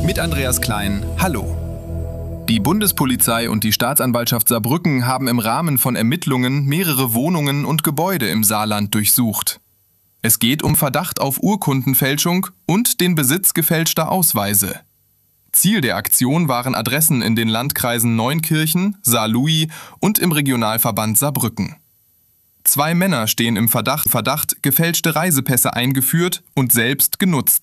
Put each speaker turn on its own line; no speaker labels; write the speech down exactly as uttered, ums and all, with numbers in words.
Mit Andreas Klein, hallo. Die Bundespolizei und die Staatsanwaltschaft Saarbrücken haben im Rahmen von Ermittlungen mehrere Wohnungen und Gebäude im Saarland durchsucht. Es geht um Verdacht auf Urkundenfälschung und den Besitz gefälschter Ausweise. Ziel der Aktion waren Adressen in den Landkreisen Neunkirchen, Saarlouis und im Regionalverband Saarbrücken. Zwei Männer stehen im Verdacht, Verdacht, gefälschte Reisepässe eingeführt und selbst genutzt